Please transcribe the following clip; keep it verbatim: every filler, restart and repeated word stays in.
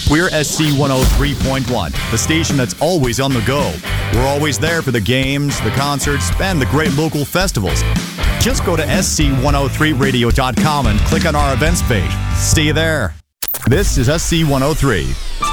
We're S C one oh three point one, the station that's always on the go. We're always there for the games, the concerts, and the great local festivals. Just go to S C one oh three radio dot com and click on our events page. See you there. This is S C one oh three.